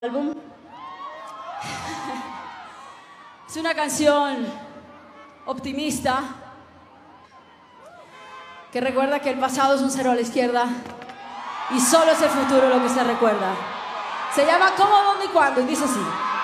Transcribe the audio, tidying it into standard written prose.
Álbum. Es una canción optimista que recuerda que el pasado es un cero a la izquierda y solo es el futuro lo que se recuerda. Se llama ¿Cómo, dónde y cuándo? Y dice así.